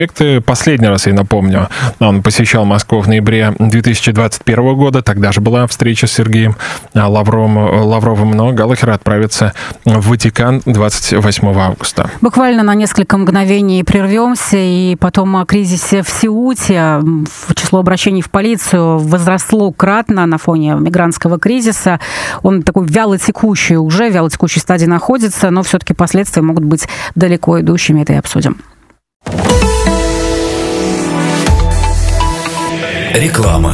Последний раз, я напомню, он посещал Москву в ноябре 2021 года. Тогда же была встреча с Сергеем Лавровым, но Галлахер отправится в Ватикан 28 августа. Буквально на несколько мгновений прервемся, и потом о кризисе в Сеуте. Число обращений в полицию возросло кратно на фоне мигрантского кризиса. Он такой вялотекущей стадии находится, но все-таки последствия могут быть далеко идущими. Это и обсудим. Реклама.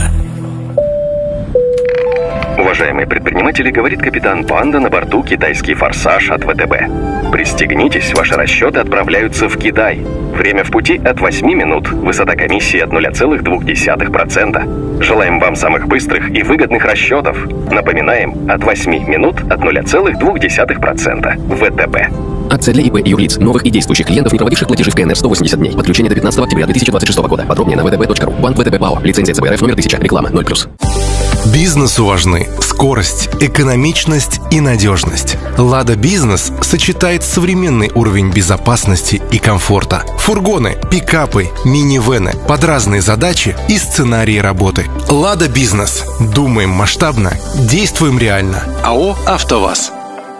Уважаемые предприниматели, говорит капитан Панда на борту «Китайский форсаж» от ВТБ. Пристегнитесь, ваши расчеты отправляются в Китай. Время в пути от 8 минут. Высота комиссии от 0,2%. Желаем вам самых быстрых и выгодных расчетов. Напоминаем, от 8 минут от 0,2%. ВТБ. Акция для ИП и юрлиц, новых и действующих клиентов, не проводивших платежи в КНР 180 дней. Подключение до 15 октября 2026 года. Подробнее на vtb.ru. Банк ВТБ ПАО. Лицензия ЦБРФ номер 1000. Реклама 0+. Бизнесу важны скорость, экономичность и надежность. «Лада Бизнес» сочетает современный уровень безопасности и комфорта. Фургоны, пикапы, минивэны под разные задачи и сценарии работы. «Лада Бизнес». Думаем масштабно, действуем реально. АО «АвтоВАЗ».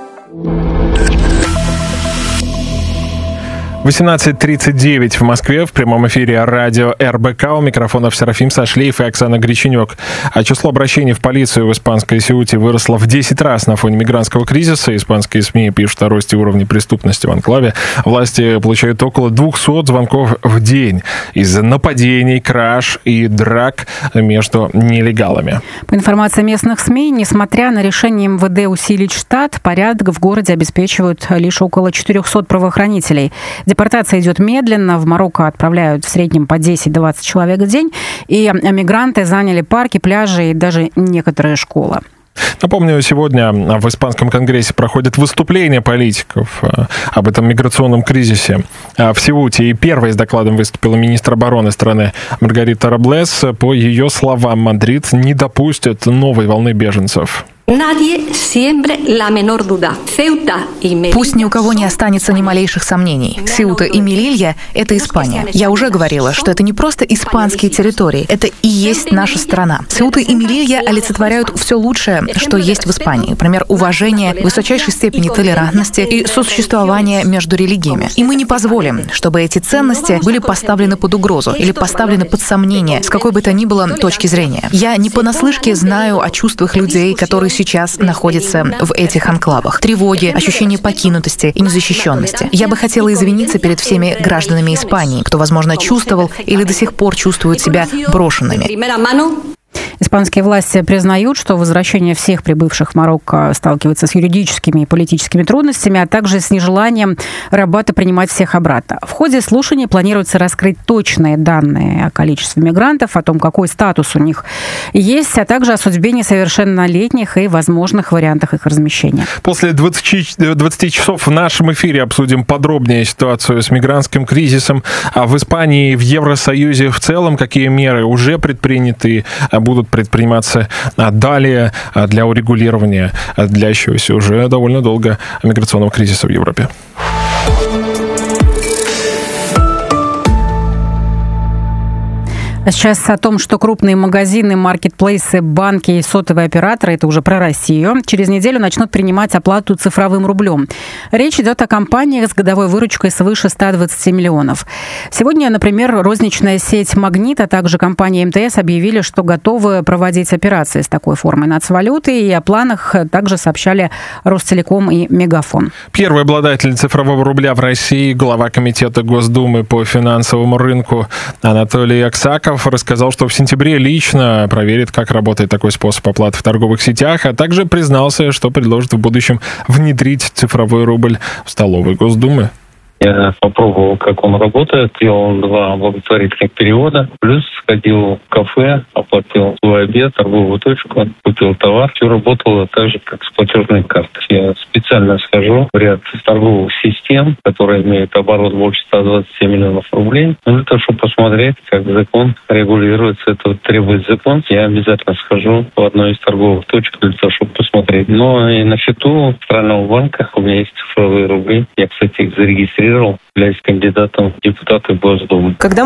18:39 в Москве. В прямом эфире радио РБК. У микрофонов Серафим Сашлеев и Оксана Греченюк. А число обращений в полицию в испанской Сеуте выросло в 10 раз на фоне мигрантского кризиса. Испанские СМИ пишут о росте уровня преступности в анклаве. Власти получают около 200 звонков в день из-за нападений, краж и драк между нелегалами. По информации местных СМИ, несмотря на решение МВД усилить штат, порядок в городе обеспечивают лишь около 400 правоохранителей. Депортация идет медленно. В Марокко отправляют в среднем по 10-20 человек в день. И мигранты заняли парки, пляжи и даже некоторые школы. Напомню, сегодня в Испанском конгрессе проходит выступление политиков об этом миграционном кризисе в Сеуте. И первой с докладом выступила министр обороны страны Маргарита Роблес. По ее словам, Мадрид не допустит новой волны беженцев. Пусть ни у кого не останется ни малейших сомнений. Сеута и Мелилья — это Испания. Я уже говорила, что это не просто испанские территории, это и есть наша страна. Сеута и Мелилья олицетворяют все лучшее, что есть в Испании. Например, уважение, высочайшей степени толерантности и сосуществование между религиями. И мы не позволим, чтобы эти ценности были поставлены под угрозу или поставлены под сомнение с какой бы то ни было точки зрения. Я не понаслышке знаю о чувствах людей, которые сейчас находятся в этих анклавах. Тревоги, ощущение покинутости и незащищенности. Я бы хотела извиниться перед всеми гражданами Испании, кто, возможно, чувствовал или до сих пор чувствует себя брошенными. Испанские власти признают, что возвращение всех прибывших в Марокко сталкивается с юридическими и политическими трудностями, а также с нежеланием Рабата принимать всех обратно. В ходе слушаний планируется раскрыть точные данные о количестве мигрантов, о том, какой статус у них есть, а также о судьбе несовершеннолетних и возможных вариантах их размещения. После 20 часов в нашем эфире обсудим подробнее ситуацию с мигрантским кризисом в Испании и в Евросоюзе в целом, какие меры уже предприняты, будут предприниматься далее для урегулирования длящегося уже довольно долго миграционного кризиса в Европе. Сейчас о том, что крупные магазины, маркетплейсы, банки и сотовые операторы, это уже про Россию, через неделю начнут принимать оплату цифровым рублем. Речь идет о компаниях с годовой выручкой свыше 120 миллионов. Сегодня, например, розничная сеть «Магнит», а также компания МТС объявили, что готовы проводить операции с такой формой нацвалюты, и о планах также сообщали Ростелеком и Мегафон. Первый обладатель цифрового рубля в России, глава комитета Госдумы по финансовому рынку Анатолий Аксаков рассказал, что в сентябре лично проверит, как работает такой способ оплаты в торговых сетях, а также признался, что предложит в будущем внедрить цифровой рубль в столовой Госдумы. Я попробовал, как он работает, делал 2 благотворительных перевода, плюс сходил в кафе, оплатил свой обед, торговую точку, купил товар. Все работало так же, как с платежной картой. Я специально схожу в ряд торговых систем, которые имеют оборот больше 120 миллионов рублей, для того, чтобы посмотреть, как закон регулируется, это требует закон. Я обязательно схожу в одной из торговых точек для того, чтобы посмотреть. Но и на счету Центрального банка у меня есть цифровые рубли. Я, кстати, их зарегистрировал декларировал, являясь кандидатом в депутаты Госдумы. Когда